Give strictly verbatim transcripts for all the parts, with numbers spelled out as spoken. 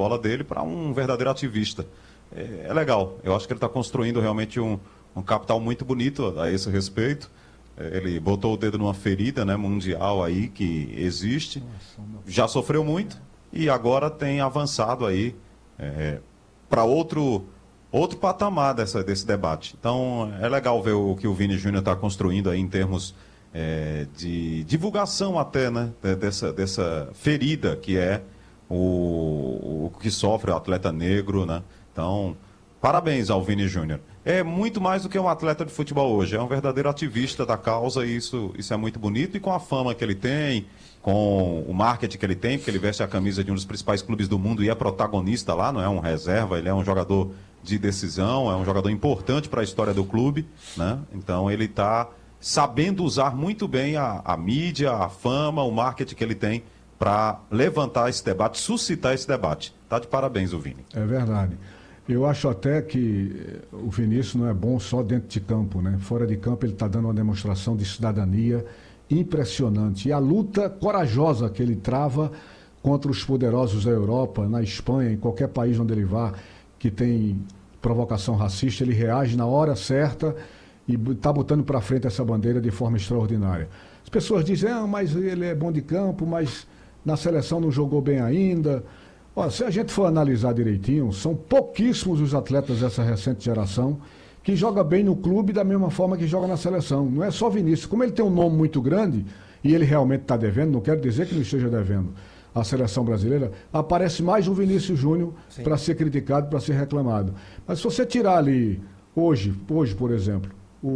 bola dele para um verdadeiro ativista. É, é legal, eu acho que ele está construindo realmente um, um capital muito bonito a esse respeito. É, ele botou o dedo numa ferida, né, mundial aí que existe, já sofreu muito e agora tem avançado aí é, para outro, outro patamar dessa, desse debate. Então é legal ver o que o Vini Júnior está construindo aí em termos é, de divulgação até, né, dessa, dessa ferida que é o, o que sofre o atleta negro, né? Então, parabéns ao Vini Júnior. É muito mais do que um atleta de futebol hoje, é um verdadeiro ativista da causa e isso, isso é muito bonito. E com a fama que ele tem, com o marketing que ele tem, porque ele veste a camisa de um dos principais clubes do mundo e é protagonista lá, não é um reserva, ele é um jogador de decisão, é um jogador importante para a história do clube, né? Então ele está sabendo usar muito bem a, a mídia, a fama, o marketing que ele tem para levantar esse debate, suscitar esse debate. Está de parabéns o Vini. É verdade. Eu acho até que o Vinícius não é bom só dentro de campo, né? Fora de campo ele está dando uma demonstração de cidadania impressionante. E a luta corajosa que ele trava contra os poderosos da Europa, na Espanha, em qualquer país onde ele vá, que tem provocação racista, ele reage na hora certa e está botando para frente essa bandeira de forma extraordinária. As pessoas dizem, ah, mas ele é bom de campo, mas na seleção não jogou bem ainda. Ó, se a gente for analisar direitinho, são pouquíssimos os atletas dessa recente geração que joga bem no clube da mesma forma que joga na seleção. Não é só Vinícius. Como ele tem um nome muito grande, e ele realmente está devendo, não quero dizer que não esteja devendo a seleção brasileira, aparece mais um Vinícius Júnior para ser criticado, para ser reclamado. Mas se você tirar ali, hoje, hoje, por exemplo,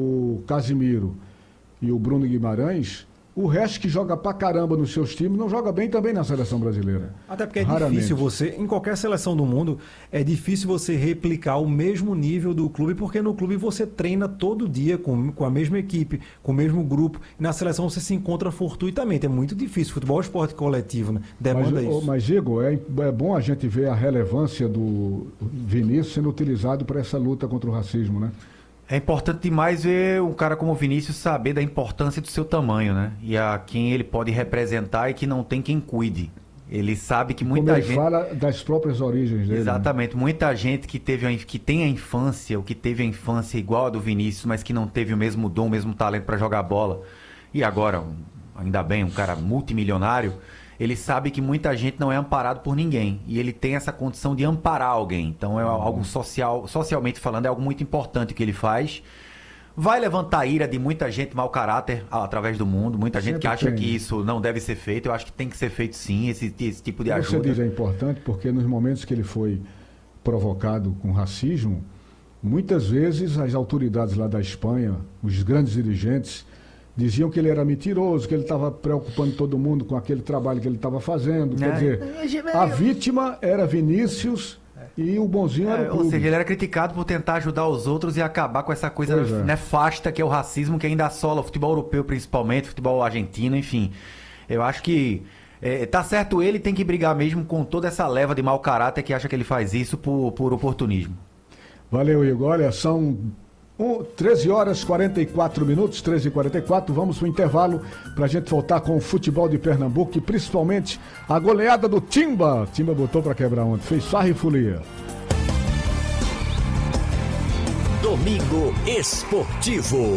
o Casimiro e o Bruno Guimarães, o resto que joga pra caramba nos seus times não joga bem também na seleção brasileira. Até porque é Raramente. difícil você, em qualquer seleção do mundo, é difícil você replicar o mesmo nível do clube, porque no clube você treina todo dia com, com a mesma equipe, com o mesmo grupo, e na seleção você se encontra fortuitamente. É muito difícil. Futebol é um esporte coletivo, né? Demanda mas, isso. Mas, Igor, é, é bom a gente ver a relevância do Vinícius sendo utilizado para essa luta contra o racismo, né? É importante demais ver um cara como o Vinícius saber da importância do seu tamanho, né? E a quem ele pode representar e que não tem quem cuide. Ele sabe que muita como ele gente... fala das próprias origens dele. Exatamente. Né? Muita gente que, teve a... que tem a infância, ou que teve a infância igual a do Vinícius, mas que não teve o mesmo dom, o mesmo talento para jogar bola. E agora, ainda bem, um cara multimilionário, ele sabe que muita gente não é amparado por ninguém. E ele tem essa condição de amparar alguém. Então é algo social, socialmente falando, é algo muito importante que ele faz. Vai levantar a ira de muita gente mau caráter através do mundo. Muita gente Sempre que acha tem. que isso não deve ser feito. Eu acho que tem que ser feito sim, esse, esse tipo de ajuda. Você diz é importante porque nos momentos que ele foi provocado com racismo, muitas vezes as autoridades lá da Espanha, os grandes dirigentes, diziam que ele era mentiroso, que ele estava preocupando todo mundo com aquele trabalho que ele estava fazendo. Quer dizer, a vítima era Vinícius e o bonzinho era o É, clube. ou seja, ele era criticado por tentar ajudar os outros e acabar com essa coisa Pois é. nefasta que é o racismo, que ainda assola o futebol europeu principalmente, futebol argentino, enfim. Eu acho que é, tá certo, ele tem que brigar mesmo com toda essa leva de mau caráter que acha que ele faz isso por, por oportunismo. Valeu, Igor. Olha, são treze horas e quarenta e quatro minutos, treze e quarenta e quatro. Vamos para o intervalo para a gente voltar com o futebol de Pernambuco e principalmente a goleada do Timba. Timba botou para quebrar ontem, fez farra e folia. Domingo Esportivo.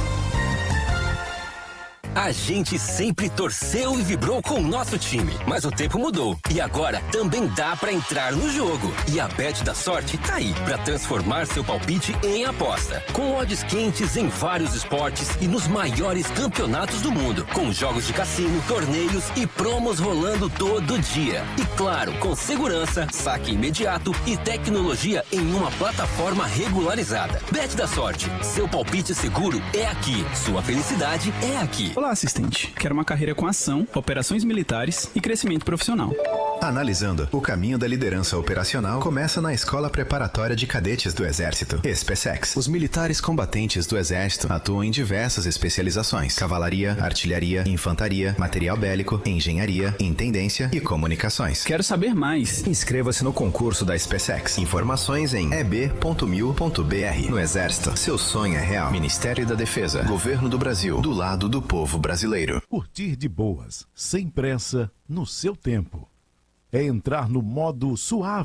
A gente sempre torceu e vibrou com o nosso time, mas o tempo mudou e agora também dá pra entrar no jogo. E a Bet da Sorte tá aí pra transformar seu palpite em aposta. Com odds quentes em vários esportes e nos maiores campeonatos do mundo, com jogos de cassino, torneios e promos rolando todo dia. E claro, com segurança, saque imediato e tecnologia em uma plataforma regularizada. Bet da Sorte, seu palpite seguro é aqui, sua felicidade é aqui. Olá, assistente. Quero uma carreira com ação, operações militares e crescimento profissional. Analisando, o caminho da liderança operacional começa na Escola Preparatória de Cadetes do Exército, SpaceX. Os militares combatentes do Exército atuam em diversas especializações: cavalaria, artilharia, infantaria, material bélico, engenharia, intendência e comunicações. Quero saber mais. Inscreva-se no concurso da SpaceX. Informações em e b ponto mil ponto b r. No Exército, seu sonho é real. Ministério da Defesa, Governo do Brasil, do lado do povo brasileiro. Curtir de boas, sem pressa, no seu tempo. É entrar no modo suave.